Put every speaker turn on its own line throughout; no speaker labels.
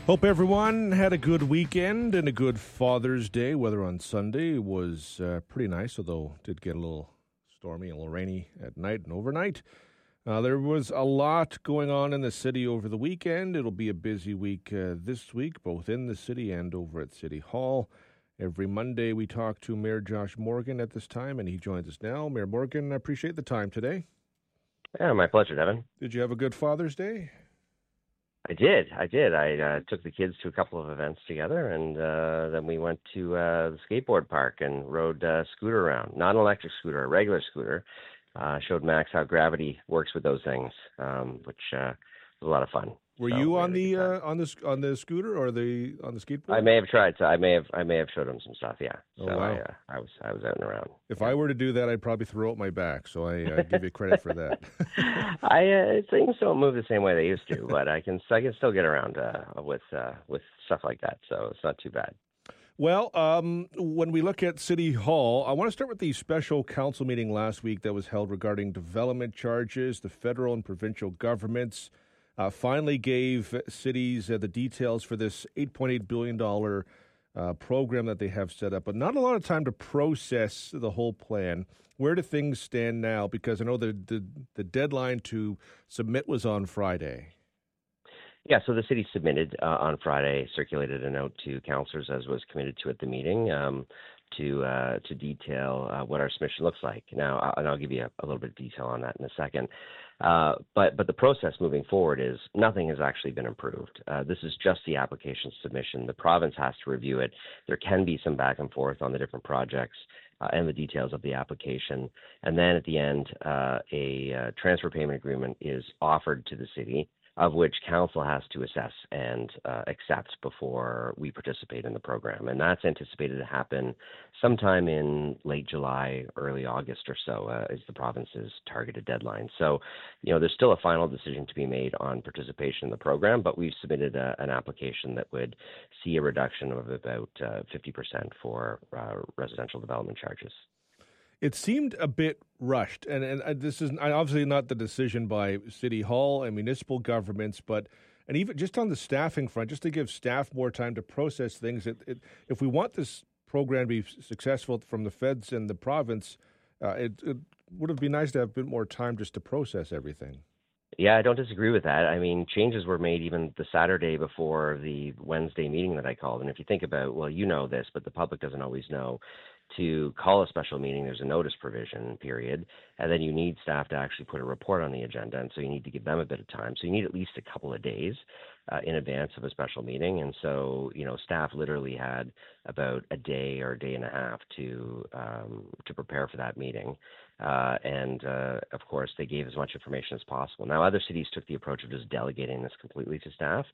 Hope everyone had a good weekend and a good Father's Day. Weather on Sunday was pretty nice, although it did get a little stormy, a little rainy at night and overnight. There was a lot going on in the city over the weekend. It'll be a busy week this week, both in the city and over at City Hall. Every Monday we talk to Mayor Josh Morgan at this time, and he joins us now. Mayor Morgan, I appreciate the time today.
Yeah, my pleasure, Devin.
Did you have a good Father's Day?
I did. I took the kids to a couple of events together, and then we went to the skateboard park and rode a scooter around. Not an electric scooter, a regular scooter. Showed Max how gravity works with those things, which was a lot of fun.
Were you on the scooter or on the skateboard?
I may have tried. So I may have showed him some stuff. Yeah.
Oh,
so
wow.
I was out and around.
If I were to do that, I'd probably throw out my back. So I give you credit for that.
Things don't move the same way they used to, but I can still get around with stuff like that. So it's not too bad.
Well, when we look at City Hall, I want to start with the special council meeting last week that was held regarding development charges. The federal and provincial governments finally gave cities the details for this $8.8 billion program that they have set up, but not a lot of time to process the whole plan. Where do things stand now? Because I know the deadline to submit was on Friday.
Yeah, so the city submitted on Friday, circulated a note to councillors, as was committed to at the meeting, to detail what our submission looks like. Now, and I'll give you a little bit of detail on that in a second. But the process moving forward is nothing has actually been improved. This is just the application submission. The province has to review it. There can be some back and forth on the different projects and the details of the application. And then at the end, a transfer payment agreement is offered to the city, of which council has to assess and accept before we participate in the program. And that's anticipated to happen sometime in late July, early August or so is the province's targeted deadline. So, there's still a final decision to be made on participation in the program, but we've submitted an application that would see a reduction of about 50% for residential development charges.
It seemed a bit rushed, and this is obviously not the decision by City Hall and municipal governments, and even just on the staffing front, just to give staff more time to process things. If we want this program to be successful from the feds and the province, it would have been nice to have a bit more time just to process everything.
Yeah, I don't disagree with that. I mean, changes were made even the Saturday before the Wednesday meeting that I called. And if you think about, well, you know this, but the public doesn't always know, to call a special meeting, there's a notice provision period, and then you need staff to actually put a report on the agenda, and so you need to give them a bit of time. So you need at least a couple of days in advance of a special meeting, and so staff literally had about a day or a day and a half to prepare for that meeting, and of course they gave as much information as possible. Now other cities took the approach of just delegating this completely to staff.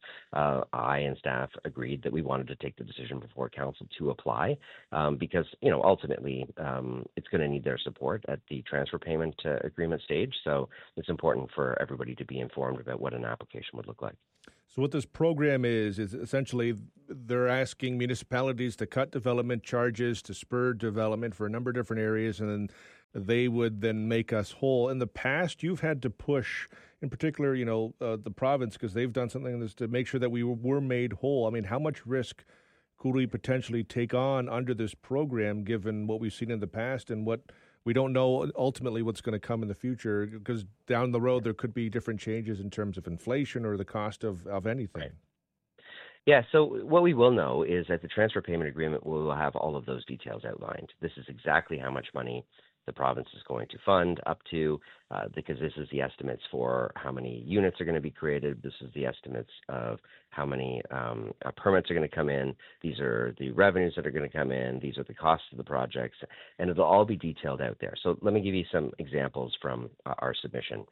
I and staff agreed that we wanted to take the decision before council to apply, because ultimately it's going to need their support at the transfer payment agreement stage. So it's important for everybody to be informed about what an application would look like.
So what this program is essentially they're asking municipalities to cut development charges to spur development for a number of different areas, and then they would then make us whole. In the past, you've had to push, in particular, the province, because they've done something like this to make sure that we were made whole. I mean, how much risk could we potentially take on under this program, given what we've seen in the past and what we don't know ultimately what's going to come in the future? Because down the road, there could be different changes in terms of inflation or the cost of anything.
Right. Yeah, so what we will know is that the transfer payment agreement will have all of those details outlined. This is exactly how much money the province is going to fund up to, because this is the estimates for how many units are going to be created. This is the estimates of how many permits are going to come in. These are the revenues that are going to come in. These are the costs of the projects, and it'll all be detailed out there. So let me give you some examples from our submission.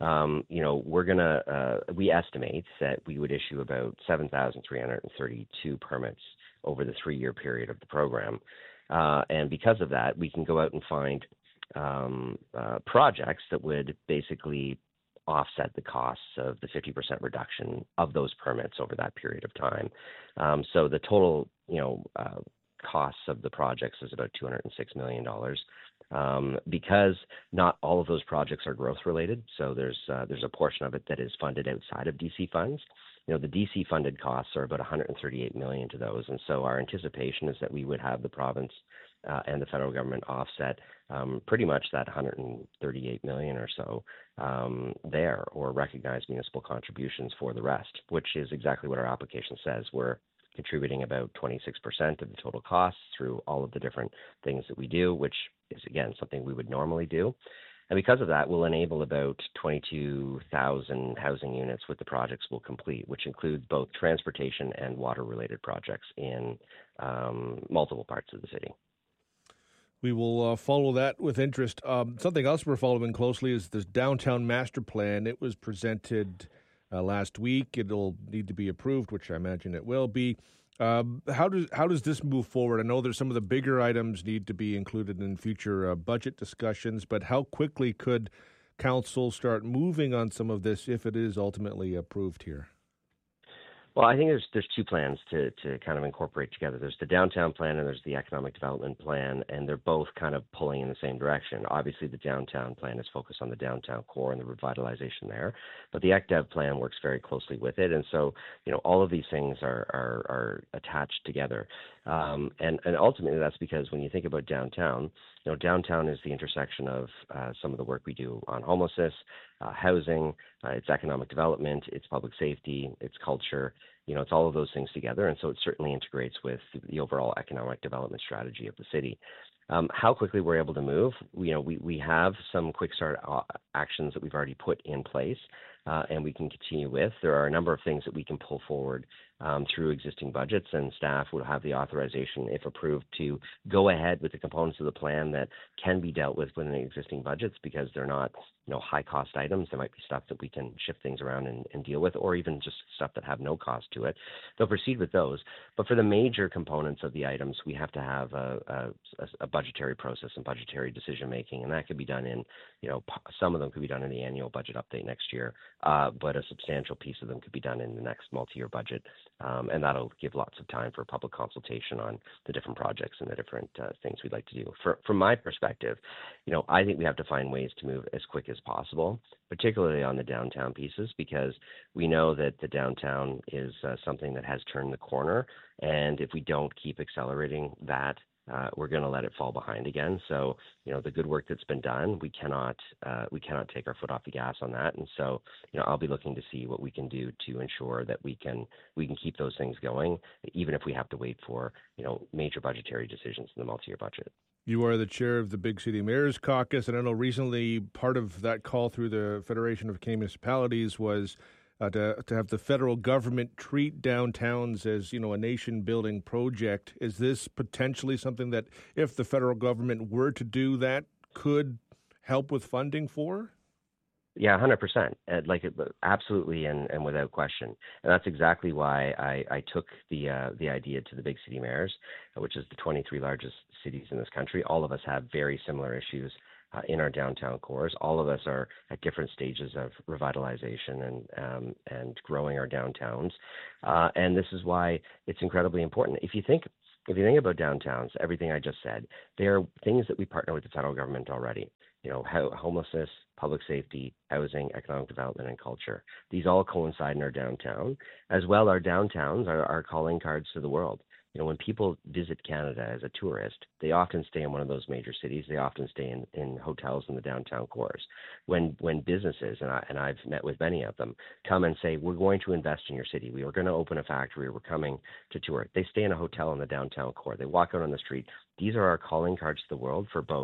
We estimate that we would issue about 7,332 permits over the 3-year period of the program. And because of that, we can go out and find projects that would basically offset the costs of the 50% reduction of those permits over that period of time. So the total, costs of the projects is about $206 million. Because not all of those projects are growth related, so there's a portion of it that is funded outside of DC funds. the DC funded costs are about 138 million to those, and so our anticipation is that we would have the province and the federal government offset pretty much that 138 million or so there, or recognize municipal contributions for the rest, which is exactly what our application says. We're contributing about 26% of the total costs through all of the different things that we do, which is, again, something we would normally do. And because of that, we'll enable about 22,000 housing units with the projects we'll complete, which include both transportation and water-related projects in multiple parts of the city.
We will follow that with interest. Something else we're following closely is this downtown master plan. It was presented last week. It'll need to be approved, which I imagine it will be. How does this move forward? I know there's some of the bigger items need to be included in future budget discussions, but how quickly could council start moving on some of this if it is ultimately approved here?
Well, I think there's two plans to kind of incorporate together. There's the downtown plan and there's the economic development plan, and they're both kind of pulling in the same direction. Obviously, the downtown plan is focused on the downtown core and the revitalization there, but the ECDEV plan works very closely with it, and so all of these things are attached together. And ultimately, that's because when you think about downtown, downtown is the intersection of some of the work we do on homelessness, housing, it's economic development, it's public safety, it's culture. It's all of those things together, and so it certainly integrates with the overall economic development strategy of the city. How quickly we're able to move, we have some quick start actions that we've already put in place, and we can continue with. There are a number of things that we can pull forward through existing budgets, and staff will have the authorization, if approved, to go ahead with the components of the plan that can be dealt with within the existing budgets because they're not high cost items. There might be stuff that we can shift things around and deal with, or even just stuff that have no cost to it. They'll proceed with those. But for the major components of the items, we have to have a budgetary process and budgetary decision making, and that could be done in, some of them could be done in the annual budget update next year, but a substantial piece of them could be done in the next multi-year budget. And that'll give lots of time for public consultation on the different projects and the different things we'd like to do. From my perspective, I think we have to find ways to move as quick as possible, particularly on the downtown pieces, because we know that the downtown is something that has turned the corner. And if we don't keep accelerating that, we're going to let it fall behind again. So, the good work that's been done, we cannot take our foot off the gas on that. And so, I'll be looking to see what we can do to ensure that we can keep those things going, even if we have to wait for, major budgetary decisions in the multi-year budget.
You are the chair of the Big City Mayors Caucus, and I know recently part of that call through the Federation of Canadian Municipalities was to have the federal government treat downtowns as, a nation-building project. Is this potentially something that, if the federal government were to do that, could help with funding for?
Yeah, 100%. Absolutely, and without question. And that's exactly why I took the idea to the Big City Mayors, which is the 23 largest cities in this country. All of us have very similar issues in our downtown cores. All of us are at different stages of revitalization and growing our downtowns. And this is why it's incredibly important. If you think about downtowns, everything I just said, they are things that we partner with the federal government already. Homelessness, public safety, housing, economic development, and culture. These all coincide in our downtown. As well, our downtowns are calling cards to the world. When people visit Canada as a tourist, they often stay in one of those major cities. They often stay in hotels in the downtown cores. When businesses, and I've met with many of them, come and say, we're going to invest in your city. We are going to open a factory. We're coming to tour. They stay in a hotel in the downtown core. They walk out on the street. These are our calling cards to the world for both,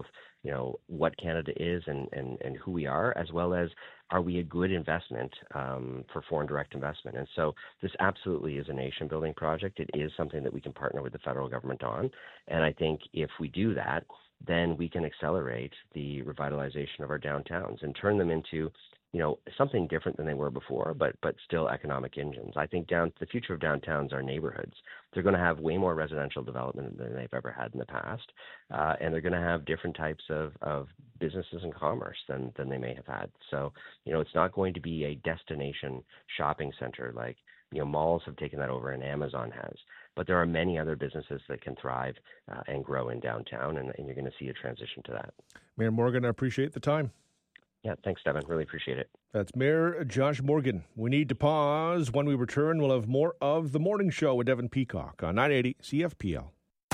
what Canada is and who we are, as well as are we a good investment for foreign direct investment. And so this absolutely is a nation-building project. It is something that we can partner with the federal government on. And I think if we do that, then we can accelerate the revitalization of our downtowns and turn them into something different than they were before, but still economic engines. I think the future of downtowns are neighborhoods. They're going to have way more residential development than they've ever had in the past, and they're going to have different types of businesses and commerce than they may have had. So, it's not going to be a destination shopping center like, malls have taken that over and Amazon has. But there are many other businesses that can thrive and grow in downtown, and you're going to see a transition to that.
Mayor Morgan, I appreciate the time.
Yeah, thanks, Devin. Really appreciate it.
That's Mayor Josh Morgan. We need to pause. When we return, we'll have more of The Morning Show with Devin Peacock on 980 CFPL.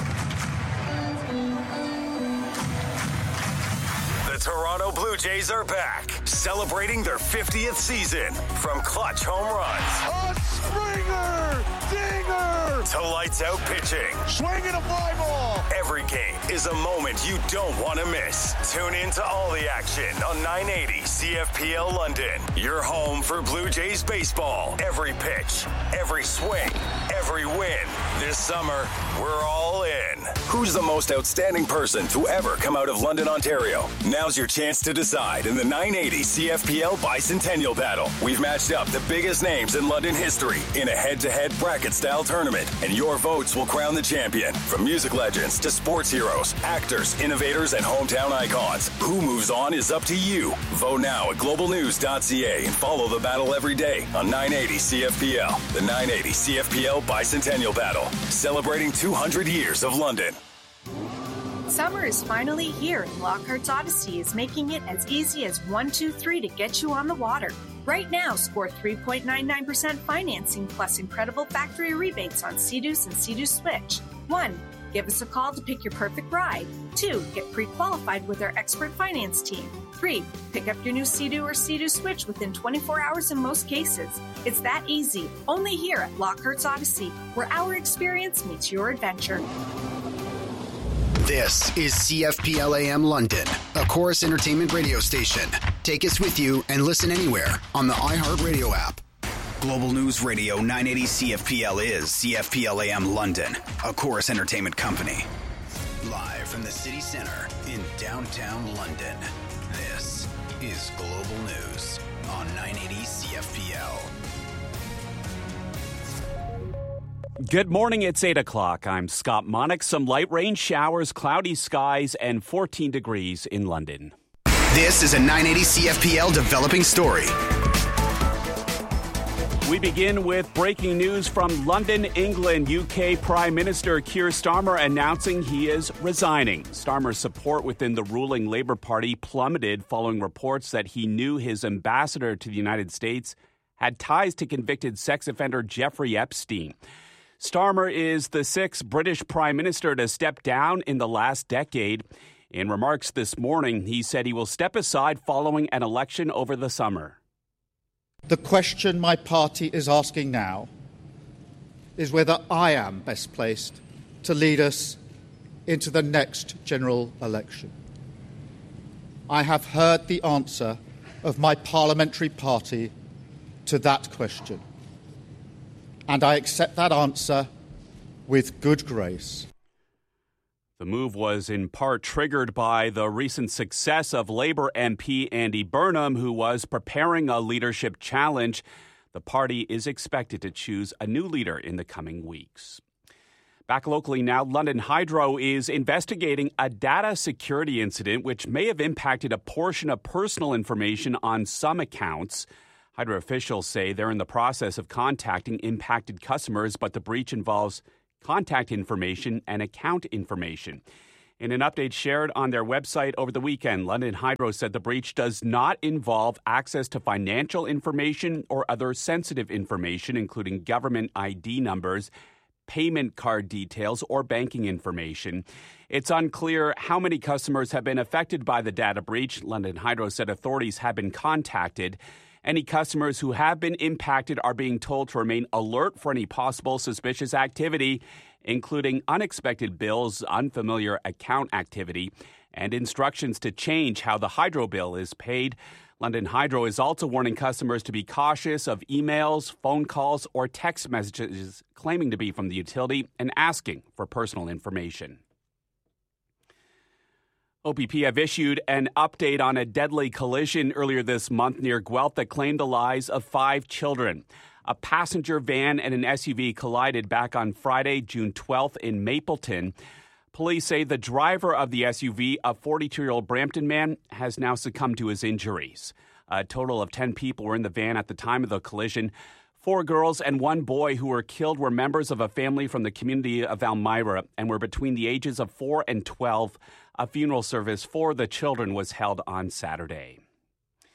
The Toronto Blue Jays are back, celebrating their 50th season. From clutch home runs,
a Springer dinger,
to lights out pitching,
swinging a fly ball.
Every game is a moment you don't want to miss. Tune in to all the action on 980 CFPL London. Your home for Blue Jays baseball. Every pitch, every swing, every win. This summer, we're all in. Who's the most outstanding person to ever come out of London, Ontario? Now's your chance to decide in the 980 CFPL Bicentennial Battle. We've matched up the biggest names in London history in a head-to-head bracket-style tournament, and your votes will crown the champion. From music legends to sports heroes, actors, innovators, and hometown icons. Who moves on is up to you. Vote now at globalnews.ca and follow the battle every day on 980 CFPL. The 980 CFPL Bicentennial Battle, celebrating 200 years of London.
Summer is finally here, and Lockhart's Odyssey is making it as easy as 1, 2, 3 to get you on the water. Right now, score 3.99% financing plus incredible factory rebates on Sea-Doos and Sea-Doo Switch. 1. Give us a call to pick your perfect ride. 2. Get pre-qualified with our expert finance team. 3. Pick up your new Sea-Doo or Sea-Doo Switch within 24 hours in most cases. It's that easy. Only here at Lockhart's Odyssey, where our experience meets your adventure.
This is CFPL AM London, a Chorus Entertainment radio station. Take us with you and listen anywhere on the iHeartRadio app. Global News Radio 980 CFPL is CFPL AM London, a Chorus Entertainment company. Live from the city center in downtown London, this is Global News on 980 CFPL.
Good morning, it's 8 o'clock. I'm Scott Monick. Some light rain showers, cloudy skies, and 14 degrees in London.
This is a 980 CFPL developing story.
We begin with breaking news from London, England. UK Prime Minister Keir Starmer announcing he is resigning. Starmer's support within the ruling Labour Party plummeted following reports that he knew his ambassador to the United States had ties to convicted sex offender Jeffrey Epstein. Starmer is the sixth British Prime Minister to step down in the last decade. In remarks this morning, he said he will step aside following an election over the summer.
The question my party is asking now is whether I am best placed to lead us into the next general election. I have heard the answer of my parliamentary party to that question, and I accept that answer with good grace.
The move was in part triggered by the recent success of Labour MP Andy Burnham, who was preparing a leadership challenge. The party is expected to choose a new leader in the coming weeks. Back locally now, London Hydro is investigating a data security incident which may have impacted a portion of personal information on some accounts. Hydro officials say they're in the process of contacting impacted customers, but the breach involves contact information and account information. In an update shared on their website over the weekend, London Hydro said the breach does not involve access to financial information or other sensitive information, including government ID numbers, payment card details, or banking information. It's unclear how many customers have been affected by the data breach. London Hydro said authorities have been contacted. Any customers who have been impacted are being told to remain alert for any possible suspicious activity, including unexpected bills, unfamiliar account activity, and instructions to change how the hydro bill is paid. London Hydro is also warning customers to be cautious of emails, phone calls, or text messages claiming to be from the utility and asking for personal information. OPP have issued an update on a deadly collision earlier this month near Guelph that claimed the lives of 5 children. A passenger van and an SUV collided back on Friday, June 12th in Mapleton. Police say the driver of the SUV, a 42-year-old Brampton man, has now succumbed to his injuries. A total of 10 people were in the van at the time of the collision. 4 girls and 1 boy who were killed were members of a family from the community of Elmira and were between the ages of 4 and 12. A funeral service for the children was held on Saturday.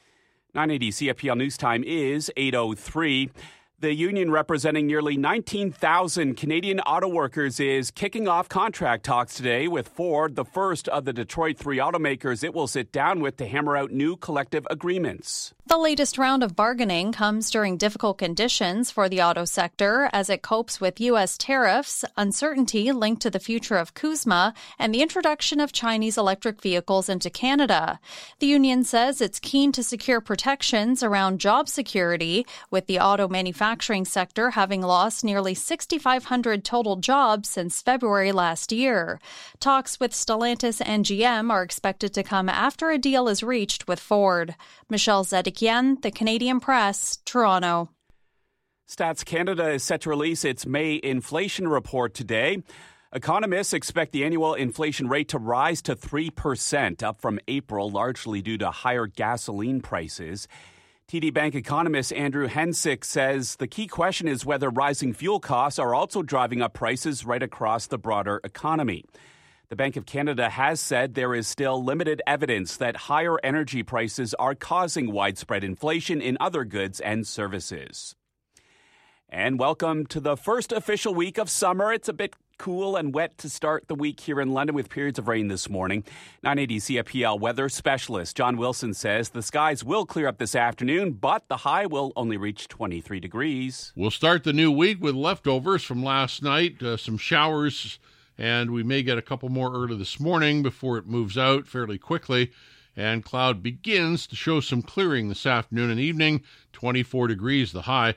980 CFPL News Time is 8:03. The union representing nearly 19,000 Canadian auto workers is kicking off contract talks today with Ford, the first of the Detroit 3 automakers it will sit down with to hammer out new collective agreements.
The latest round of bargaining comes during difficult conditions for the auto sector as it copes with U.S. tariffs, uncertainty linked to the future of CUSMA, and the introduction of Chinese electric vehicles into Canada. The union says it's keen to secure protections around job security, with the auto manufacturing sector having lost nearly 6,500 total jobs since February last year. Talks with Stellantis and GM are expected to come after a deal is reached with Ford. Michelle Zedekian, The Canadian Press, Toronto.
Stats Canada is set to release its May inflation report today. Economists expect the annual inflation rate to rise to 3%, up from April, largely due to higher gasoline prices. TD Bank economist Andrew Hensick says the key question is whether rising fuel costs are also driving up prices right across the broader economy. The Bank of Canada has said there is still limited evidence that higher energy prices are causing widespread inflation in other goods and services. And welcome to the first official week of summer. It's a bit cool and wet to start the week here in London with periods of rain this morning. 980 CFPL weather specialist John Wilson says the skies will clear up this afternoon, but the high will only reach 23 degrees.
We'll start the new week with leftovers from last night, some showers, and we may get a couple more early this morning before it moves out fairly quickly. And cloud begins to show some clearing this afternoon and evening, 24 degrees the high.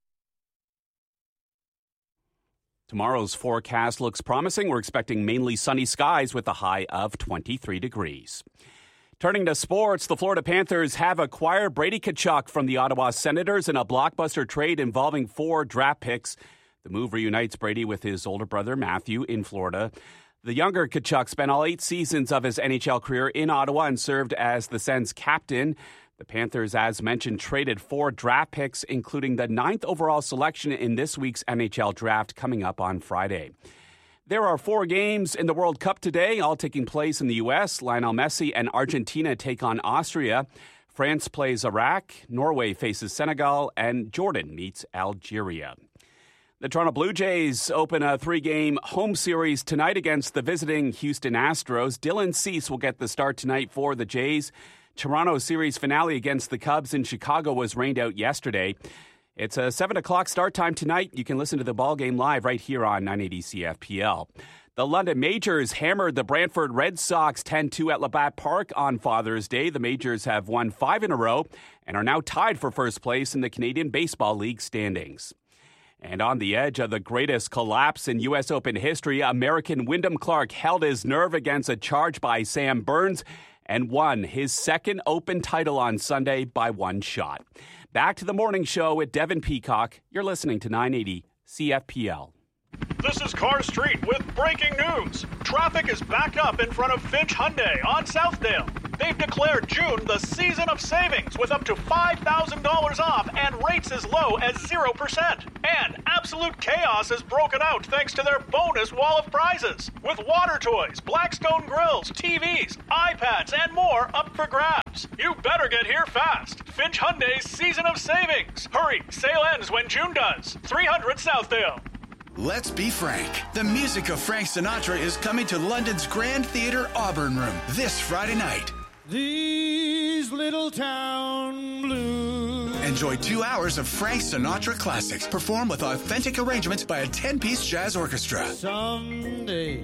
Tomorrow's forecast looks promising. We're expecting mainly sunny skies with a high of 23 degrees. Turning to sports, the Florida Panthers have acquired Brady Tkachuk from the Ottawa Senators in a blockbuster trade involving 4 draft picks. The move reunites Brady with his older brother, Matthew, in Florida. The younger Tkachuk spent all 8 seasons of his NHL career in Ottawa and served as the Sens captain. The Panthers, as mentioned, traded 4 draft picks, including the 9th overall selection in this week's NHL draft coming up on Friday. There are 4 games in the World Cup today, all taking place in the U.S. Lionel Messi and Argentina take on Austria. France plays Iraq, Norway faces Senegal, and Jordan meets Algeria. The Toronto Blue Jays open a 3-game home series tonight against the visiting Houston Astros. Dylan Cease will get the start tonight for the Jays. Toronto series finale against the Cubs in Chicago was rained out yesterday. It's a 7 o'clock start time tonight. You can listen to the ballgame live right here on 980 CFPL. The London Majors hammered the Brantford Red Sox 10-2 at Labatt Park on Father's Day. The Majors have won 5 in a row and are now tied for first place in the Canadian Baseball League standings. And on the edge of the greatest collapse in U.S. Open history, American Wyndham Clark held his nerve against a charge by Sam Burns and won his second Open title on Sunday by 1 shot. Back to the morning show with Devin Peacock. You're listening to 980 CFPL.
This is Carr Street with breaking news. Traffic is backed up in front of Finch Hyundai on Southdale. They've declared June the season of savings with up to $5,000 off and rates as low as 0%. And absolute chaos has broken out thanks to their bonus wall of prizes. With water toys, Blackstone grills, TVs, iPads, and more up for grabs. You better get here fast. Finch Hyundai's season of savings. Hurry, sale ends when June does. 300 Southdale.
Let's be frank. The music of Frank Sinatra is coming to London's Grand Theatre Auburn Room this Friday night.
These little town blues.
Enjoy 2 hours of Frank Sinatra classics performed with authentic arrangements by a 10-piece jazz orchestra.
Someday,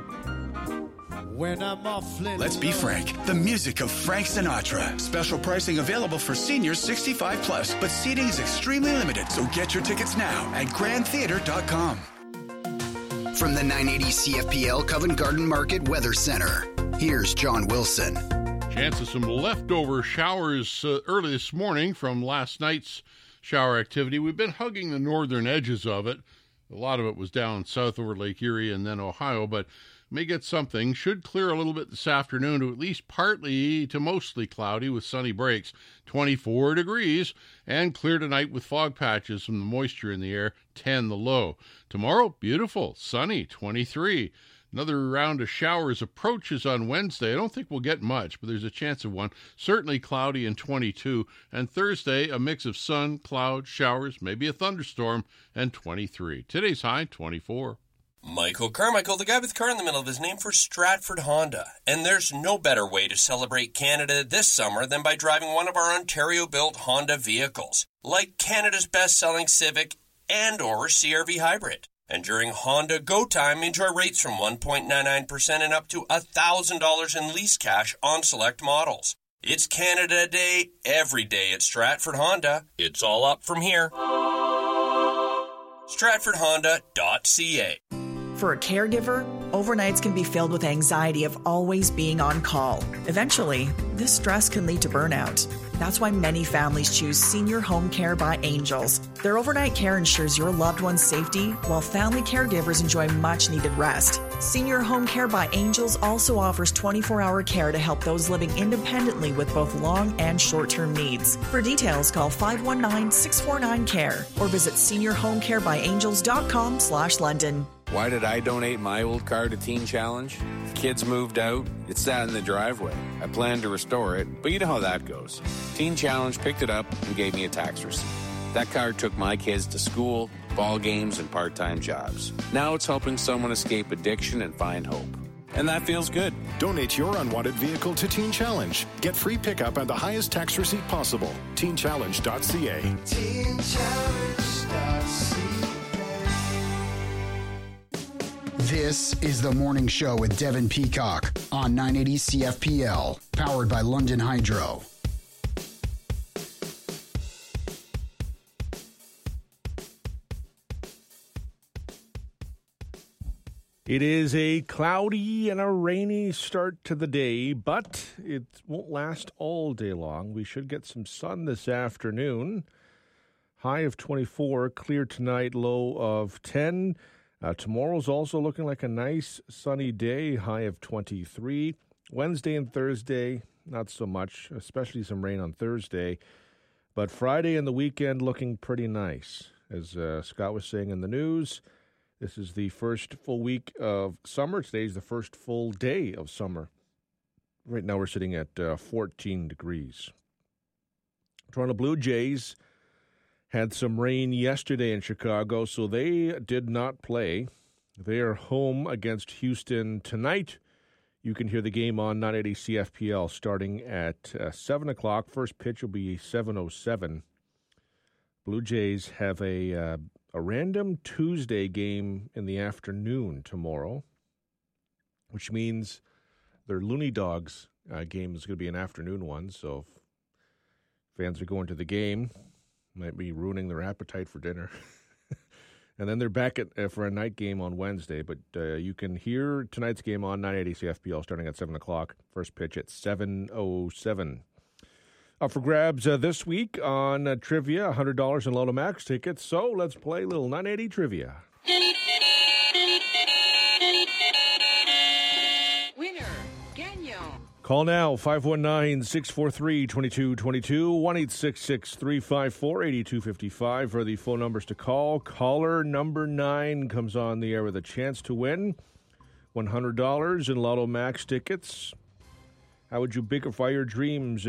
when I'm awfully
Let's be frank. The music of Frank Sinatra. Special pricing available for seniors 65 plus, but seating is extremely limited, so get your tickets now at grandtheater.com.
From the 980 CFPL Covent Garden Market Weather Center, here's John Wilson.
Chance of some leftover showers early this morning from last night's shower activity. We've been hugging the northern edges of it. A lot of it was down south over Lake Erie and then Ohio, but may get something. Should clear a little bit this afternoon to at least partly to mostly cloudy with sunny breaks. 24 degrees and clear tonight with fog patches from the moisture in the air. 10 the low. Tomorrow, beautiful, sunny, 23. Another round of showers approaches on Wednesday. I don't think we'll get much, but there's a chance of one. Certainly cloudy and 22. And Thursday, a mix of sun, cloud, showers, maybe a thunderstorm, and 23. Today's high, 24.
Michael Carmichael, the guy with car in the middle of his name, for Stratford Honda. And there's no better way to celebrate Canada this summer than by driving one of our Ontario-built Honda vehicles, like Canada's best-selling Civic and or CR-V Hybrid. And during Honda Go Time, enjoy rates from 1.99% and up to $1,000 in lease cash on select models. It's Canada Day every day at Stratford Honda. It's all up from here. StratfordHonda.ca.
For a caregiver, overnights can be filled with anxiety of always being on call. Eventually, this stress can lead to burnout. That's why many families choose Senior Home Care by Angels. Their overnight care ensures your loved one's safety, while family caregivers enjoy much-needed rest. Senior Home Care by Angels also offers 24-hour care to help those living independently with both long and short-term needs. For details, call 519-649-CARE or visit seniorhomecarebyangels.com/London.
Why did I donate my old car to Teen Challenge? Kids moved out. It sat in the driveway. I planned to restore it, but you know how that goes. Teen Challenge picked it up and gave me a tax receipt. That car took my kids to school, ball games, and part-time jobs. Now it's helping someone escape addiction and find hope. And that feels good.
Donate your unwanted vehicle to Teen Challenge. Get free pickup and the highest tax receipt possible. TeenChallenge.ca. TeenChallenge.ca.
This is The Morning Show with Devin Peacock on 980 CFPL, powered by London Hydro.
It is a cloudy and a rainy start to the day, but it won't last all day long. We should get some sun this afternoon. High of 24, clear tonight, low of 10. Tomorrow's also looking like a nice sunny day, high of 23. Wednesday and Thursday, not so much, especially some rain on Thursday. But Friday and the weekend looking pretty nice. As Scott was saying in the news, this is the first full week of summer. Today's the first full day of summer. Right now we're sitting at 14 degrees. Toronto Blue Jays had some rain yesterday in Chicago, so they did not play. They are home against Houston tonight. You can hear the game on 980 CFPL starting at 7 o'clock. First pitch will be 7:07. Blue Jays have a random Tuesday game in the afternoon tomorrow, which means their Looney Dogs game is going to be an afternoon one, so if fans are going to the game, might be ruining their appetite for dinner. And then they're back for a night game on Wednesday. But you can hear tonight's game on 980 CFPL starting at 7 o'clock. First pitch at 7:07. Up for grabs this week on trivia, $100 in Lotto Max tickets. So let's play a little 980 trivia.
Winner, Gagnon.
Call now, 519-643-2222, 1-866-354-8255 are the phone numbers to call. Caller number 9 comes on the air with a chance to win $100 in Lotto Max tickets. How would you bigify your dreams